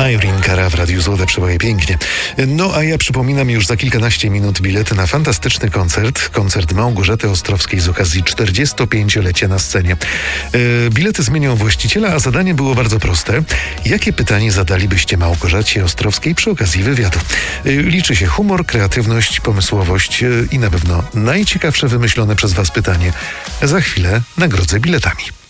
Irene Cara w Radiu Złote Przeboje pięknie. No a ja przypominam już za kilkanaście minut bilety na fantastyczny koncert Małgorzaty Ostrowskiej z okazji 45-lecia na scenie. Bilety zmienią właściciela, a zadanie było bardzo proste. Jakie pytanie zadalibyście Małgorzacie Ostrowskiej przy okazji wywiadu? Liczy się humor, kreatywność, pomysłowość i na pewno najciekawsze wymyślone przez Was pytanie. Za chwilę nagrodzę biletami.